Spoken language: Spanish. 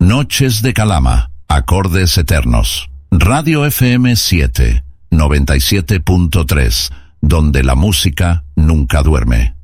Noches de Calama, acordes eternos. Radio FM 7, 97.3, donde la música nunca duerme.